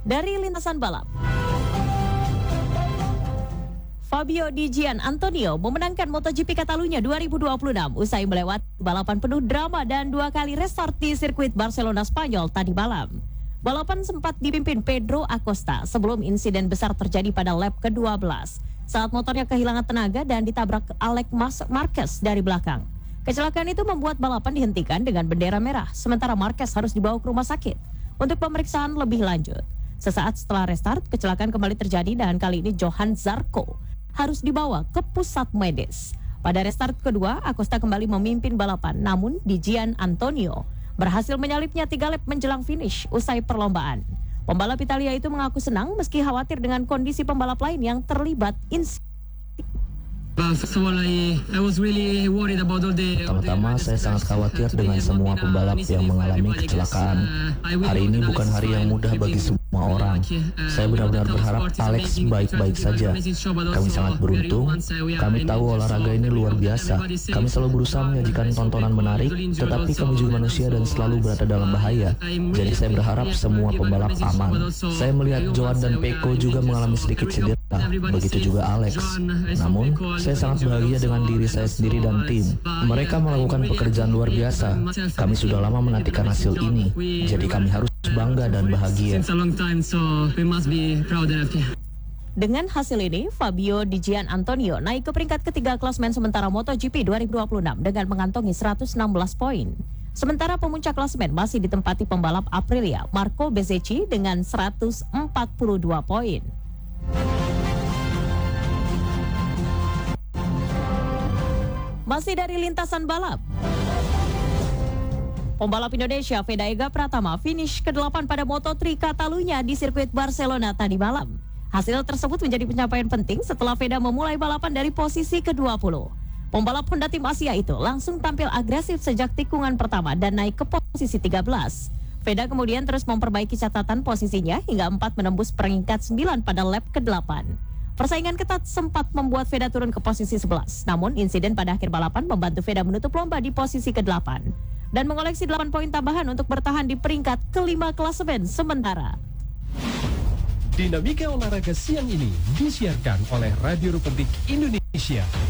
Dari lintasan balap, Fabio Di Giannantonio memenangkan MotoGP Catalunya 2026 usai melewati balapan penuh drama dan 2 kali restart di sirkuit Barcelona Spanyol tadi malam. Balapan sempat dipimpin Pedro Acosta sebelum insiden besar terjadi pada lap ke-12 saat motornya kehilangan tenaga dan ditabrak Alex Marquez dari belakang. Kecelakaan itu membuat balapan dihentikan dengan bendera merah, sementara Marquez harus dibawa ke rumah sakit untuk pemeriksaan lebih lanjut. Sesaat setelah restart, kecelakaan kembali terjadi dan kali ini Johan Zarco harus dibawa ke pusat medis. Pada restart kedua, Acosta kembali memimpin balapan, namun Di Giannantonio berhasil menyalipnya 3 lap menjelang finish usai perlombaan. Pembalap Italia itu mengaku senang meski khawatir dengan kondisi pembalap lain yang terlibat insiden. Pertama-tama saya sangat khawatir dengan semua pembalap yang mengalami kecelakaan. Hari ini bukan hari yang mudah bagi semua orang. Saya benar-benar berharap Alex baik-baik saja. Kami sangat beruntung. Kami tahu olahraga ini luar biasa. Kami selalu berusaha menyajikan tontonan menarik, tetapi kami juga manusia dan selalu berada dalam bahaya. Jadi saya berharap semua pembalap aman. Saya melihat Joan dan Pecco juga mengalami sedikit cedera. Begitu juga Alex. Namun, saya sangat bahagia dengan diri saya sendiri dan tim. Mereka melakukan pekerjaan luar biasa. Kami sudah lama menantikan hasil ini, jadi kami harus bangga dan bahagia. Dengan hasil ini, Fabio Di Giannantonio naik ke peringkat ketiga klasemen sementara MotoGP 2026 dengan mengantongi 116 poin. Sementara pemuncak klasemen masih ditempati pembalap Aprilia, Marco Bezzecchi dengan 142 poin. Masih dari lintasan balap, pembalap Indonesia Veda Ega Pratama finish ke-8 pada Moto3 Catalunya di sirkuit Barcelona tadi malam. Hasil tersebut menjadi pencapaian penting setelah Veda memulai balapan dari posisi ke-20. Pembalap Honda Tim Asia itu langsung tampil agresif sejak tikungan pertama dan naik ke posisi 13. Veda kemudian terus memperbaiki catatan posisinya hingga 4 menembus peringkat 9 pada lap ke-8. Persaingan ketat sempat membuat Veda turun ke posisi 11. Namun insiden pada akhir balapan membantu Veda menutup lomba di posisi ke-8 dan mengoleksi 8 poin tambahan untuk bertahan di peringkat ke-5 klasemen sementara. Dinamika olahraga siang ini disiarkan oleh Radio Republik Indonesia.